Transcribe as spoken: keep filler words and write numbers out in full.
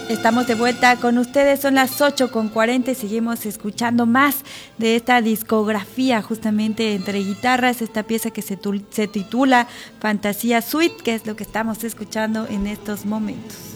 Estamos de vuelta con ustedes, son las ocho con cuarenta y seguimos escuchando más de esta discografía justamente entre guitarras, esta pieza que se, se titula Fantasía Suite, que es lo que estamos escuchando en estos momentos.